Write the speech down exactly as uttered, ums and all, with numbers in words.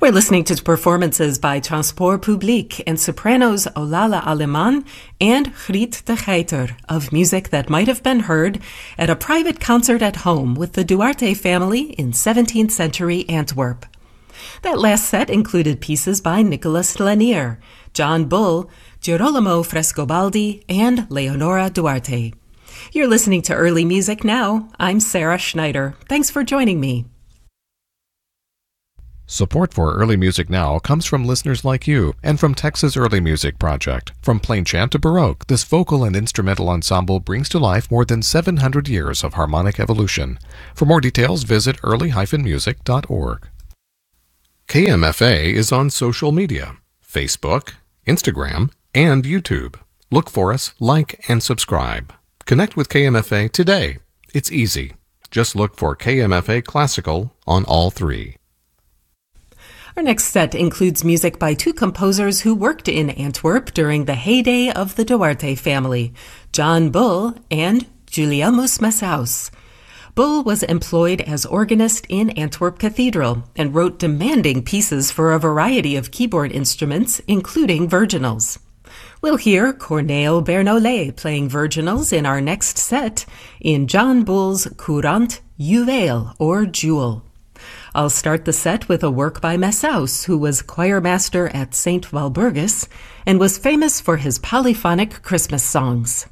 We're listening to performances by Transport Public and sopranos Olala Aleman and Griet de Geiter of music that might have been heard at a private concert at home with the Duarte family in seventeenth century Antwerp. That last set included pieces by Nicholas Lanier, John Bull, Girolamo Frescobaldi, and Leonora Duarte. You're listening to Early Music Now. I'm Sarah Schneider. Thanks for joining me. Support for Early Music Now comes from listeners like you and from Texas Early Music Project. From plain chant to Baroque, this vocal and instrumental ensemble brings to life more than seven hundred years of harmonic evolution. For more details, visit early dash music dot org. K M F A is on social media, Facebook, Instagram, and YouTube. Look for us, like, and subscribe. Connect with K M F A today. It's easy. Just look for K M F A Classical on all three. Our next set includes music by two composers who worked in Antwerp during the heyday of the Duarte family, John Bull and Gulielmus Messaus. Bull was employed as organist in Antwerp Cathedral and wrote demanding pieces for a variety of keyboard instruments, including virginals. We'll hear Corneo Bernolet playing virginals in our next set in John Bull's Courant Juweel, or Jewel. I'll start the set with a work by Messaus, who was choir master at Saint Walburgis and was famous for his polyphonic Christmas songs.